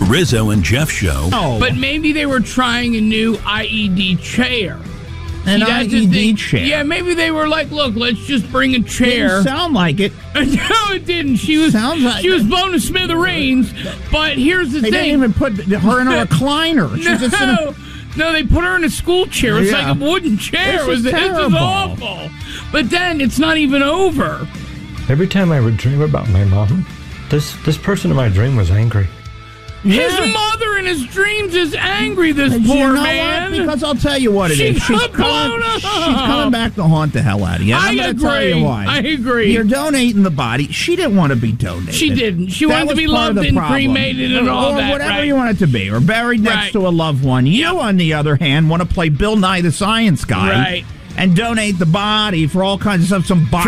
Rizzo and Jeff Show. But maybe they were trying a new IED chair. An IED chair. Yeah, maybe they were like, look, let's just bring a chair. Didn't sound like it. No, it didn't. She was blown to smithereens. But here's the thing. They didn't even put her in a recliner. No, they put her in a school chair. It's like a wooden chair. This is awful. But then it's not even over. Every time I would dream about my mom, this person in my dream was angry. His mother in his dreams is angry, this poor man. What? Because I'll tell you what it is. She's coming back to haunt the hell out of you. I'm going to tell you why. I agree. You're donating the body. She didn't want to be donated. She didn't. She wanted to be loved and cremated and all that. Or whatever right? you want it to be. Or buried next to a loved one. You, on the other hand, want to play Bill Nye the Science Guy. Right. And donate the body for all kinds of stuff. Some